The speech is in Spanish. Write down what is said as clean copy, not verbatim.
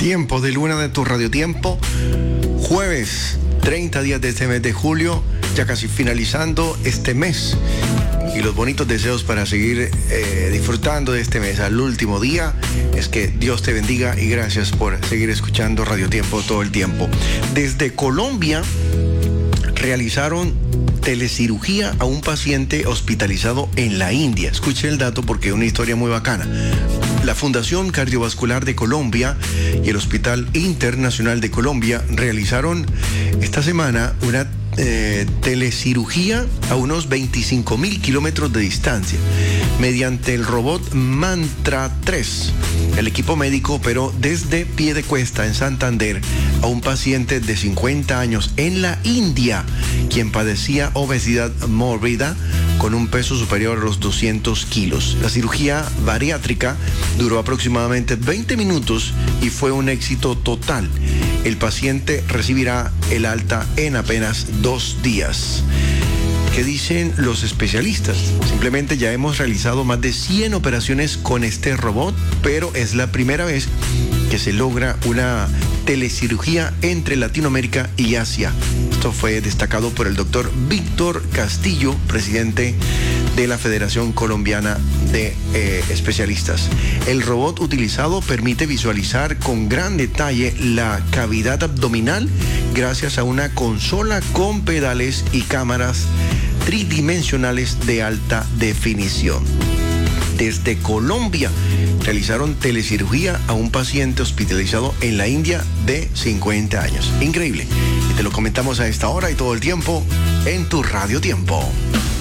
Tiempo de Luna de tu Radio Tiempo. Jueves, 30 días de este mes de julio, ya casi finalizando este mes. Y los bonitos deseos para seguir disfrutando de este mes. Al último día es que Dios te bendiga y gracias por seguir escuchando Radio Tiempo todo el tiempo. Desde Colombia realizaron telecirugía a un paciente hospitalizado en la India. Escuche el dato porque es una historia muy bacana. La Fundación Cardiovascular de Colombia y el Hospital Internacional de Colombia realizaron esta semana una telecirugía a unos 25.000 kilómetros de distancia mediante el robot Mantra 3. El equipo médico operó desde Piedecuesta, en Santander, a un paciente de 50 años en la India, quien padecía obesidad mórbida con un peso superior a los 200 kilos. La cirugía bariátrica duró aproximadamente 20 minutos y fue un éxito total. El paciente recibirá el alta en apenas 2 días. ¿Qué dicen los especialistas? Simplemente ya hemos realizado más de 100 operaciones con este robot, pero es la primera vez que se logra una telecirugía entre Latinoamérica y Asia. Esto fue destacado por el doctor Víctor Castillo, presidente de la Federación Colombiana de Especialistas. El robot utilizado permite visualizar con gran detalle la cavidad abdominal gracias a una consola con pedales y cámaras tridimensionales de alta definición. Desde Colombia realizaron telecirugía a un paciente hospitalizado en la India de 50 años. Increíble. Y te lo comentamos a esta hora y todo el tiempo en tu Radio Tiempo.